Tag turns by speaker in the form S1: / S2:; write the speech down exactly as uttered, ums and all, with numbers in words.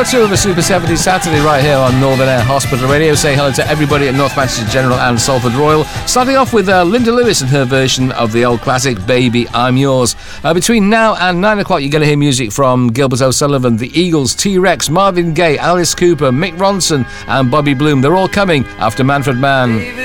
S1: hour two of a Super seventies Saturday right here on Northern Air Hospital Radio. Say hello to everybody at North Manchester General and Salford Royal. Starting off with uh, Linda Lewis and her version of the old classic Baby I'm Yours. Uh, between now and nine o'clock you're going to hear music from Gilbert O'Sullivan, The Eagles, T-Rex, Marvin Gaye, Alice Cooper, Mick Ronson and Bobby Bloom. They're all coming after Manfred Mann.